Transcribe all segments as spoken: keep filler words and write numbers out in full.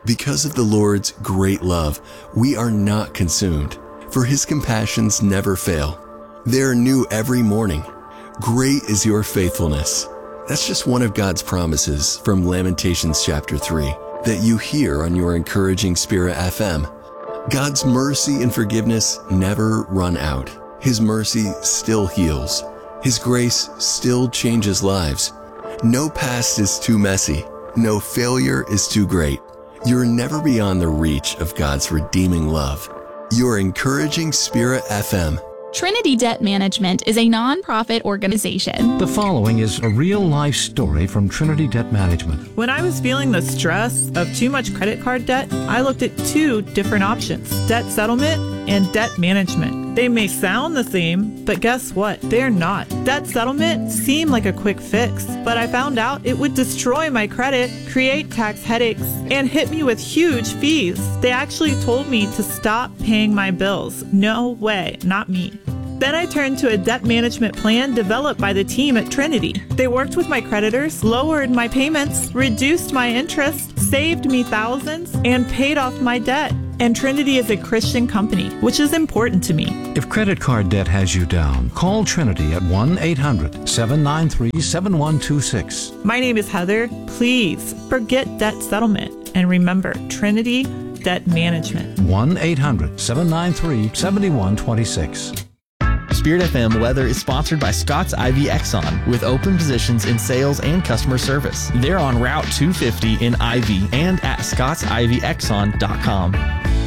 Because of the Lord's great love, we are not consumed, for his compassions never fail. They are new every morning. Great is your faithfulness. That's just one of God's promises from Lamentations chapter three that you hear on your encouraging Spirit F M. God's mercy and forgiveness never run out. His mercy still heals. His grace still changes lives. No past is too messy. No failure is too great. You're never beyond the reach of God's redeeming love. Your encouraging Spirit F M. Trinity Debt Management is a nonprofit organization. The following is a real-life story from Trinity Debt Management. When I was feeling the stress of too much credit card debt, I looked at two different options: debt settlement and debt management. They may sound the same, but guess what? They're not. Debt settlement seemed like a quick fix, but I found out it would destroy my credit, create tax headaches, and hit me with huge fees. They actually told me to stop paying my bills. No way, not me. Then I turned to a debt management plan developed by the team at Trinity. They worked with my creditors, lowered my payments, reduced my interest, saved me thousands, and paid off my debt. And Trinity is a Christian company, which is important to me. If credit card debt has you down, call Trinity at one eight hundred, seven nine three, seven one two six. My name is Heather. Please forget debt settlement and remember Trinity Debt Management. one eight hundred, seven nine three, seven one two six. Spirit F M Weather is sponsored by Scott's Ivy Exxon, with open positions in sales and customer service. They're on Route two fifty in Ivy and at scotts ivy exxon dot com.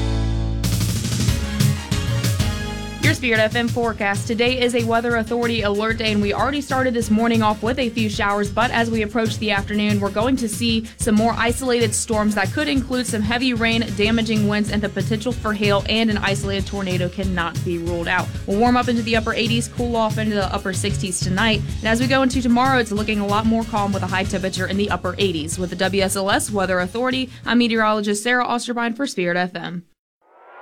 Your Spirit F M forecast. Today is a Weather Authority alert day, and we already started this morning off with a few showers, but as we approach the afternoon, we're going to see some more isolated storms that could include some heavy rain, damaging winds, and the potential for hail, and an isolated tornado cannot be ruled out. We'll warm up into the upper eighties, cool off into the upper sixties tonight, and as we go into tomorrow, it's looking a lot more calm with a high temperature in the upper eighties. With the W S L S Weather Authority, I'm meteorologist Sarah Osterbein for Spirit F M.